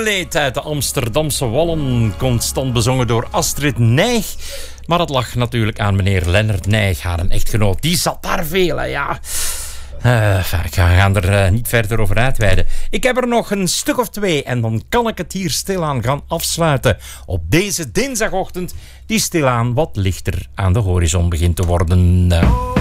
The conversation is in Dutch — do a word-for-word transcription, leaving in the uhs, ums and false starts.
Marmalade uit de Amsterdamse Wallen, constant bezongen door Astrid Nijg. Maar het lag natuurlijk aan meneer Lennart Nijg, haar een echtgenoot. Die zat daar veel, hè, ja. Uh, ik ga er uh, niet verder over uitweiden. Ik heb er nog een stuk of twee en dan kan ik het hier stilaan gaan afsluiten. Op deze dinsdagochtend die stilaan wat lichter aan de horizon begint te worden. Uh.